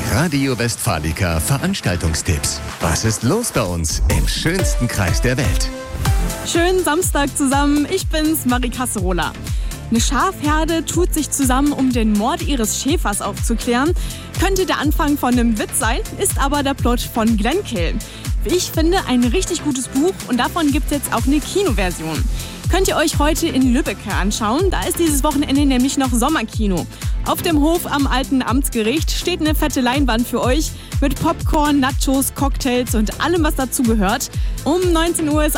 Radio Westfalica Veranstaltungstipps. Was ist los bei uns im schönsten Kreis der Welt? Schönen Samstag zusammen, ich bin's, Marie Kasserola. Eine Schafherde tut sich zusammen, um den Mord ihres Schäfers aufzuklären. Könnte der Anfang von einem Witz sein, ist aber der Plot von Glenn Kehl. Wie ich finde, ein richtig gutes Buch und davon gibt es jetzt auch eine Kinoversion. Könnt ihr euch heute in Lübeck anschauen, da ist dieses Wochenende nämlich noch Sommerkino. Auf dem Hof am alten Amtsgericht steht eine fette Leinwand für euch mit Popcorn, Nachos, Cocktails und allem, was dazugehört. Um 19 Uhr ist